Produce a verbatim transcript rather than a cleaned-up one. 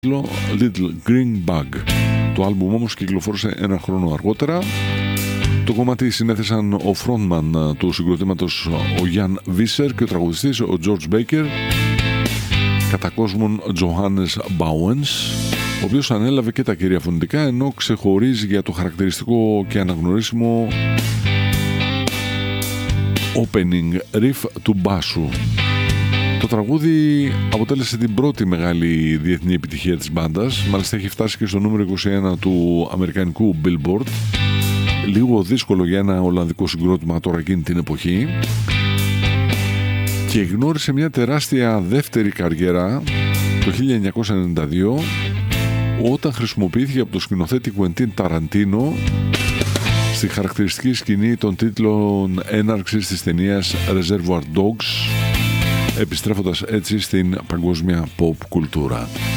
Little Green Bug. Το άλμπουμ όμως κυκλοφόρησε ένα χρόνο αργότερα. Το κομμάτι συνέθεσαν ο frontman του συγκροτήματος ο Jan Visser και ο τραγουδιστής ο George Baker, κατά κόσμον Johannes Bauens, ο οποίος ανέλαβε και τα κυρία φωνητικά, ενώ ξεχωρίζει για το χαρακτηριστικό και αναγνωρίσιμο opening riff του μπάσου. Το τραγούδι αποτέλεσε την πρώτη μεγάλη διεθνή επιτυχία της μπάντας, μάλιστα έχει φτάσει και στο νούμερο είκοσι ένα του αμερικανικού Billboard, λίγο δύσκολο για ένα ολλανδικό συγκρότημα τώρα εκείνη την εποχή, και γνώρισε μια τεράστια δεύτερη καριέρα το χίλια εννιακόσια ενενήντα δύο, όταν χρησιμοποιήθηκε από το σκηνοθέτη Quentin Tarantino στη χαρακτηριστική σκηνή των τίτλων έναρξης της ταινίας Reservoir Dogs, επιστρέφοντας έτσι στην παγκόσμια pop κουλτούρα.